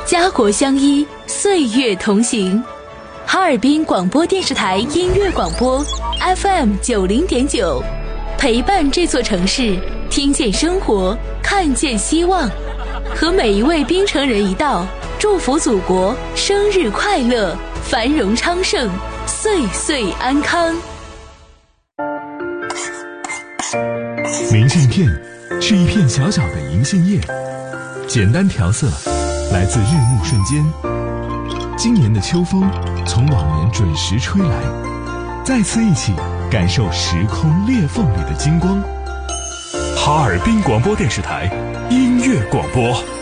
家国相依，岁月同行。哈尔滨广播电视台音乐广播 FM90.9，陪伴这座城市，听见生活，看见希望，和每一位滨城人一道，祝福祖国生日快乐，繁荣昌盛，岁岁安康。 明信片是一片小小的银杏叶，简单调色，来自日暮瞬间。今年的秋风从往年准时吹来，再次一起感受时空裂缝里的金光。 哈尔滨广播电视台音乐广播。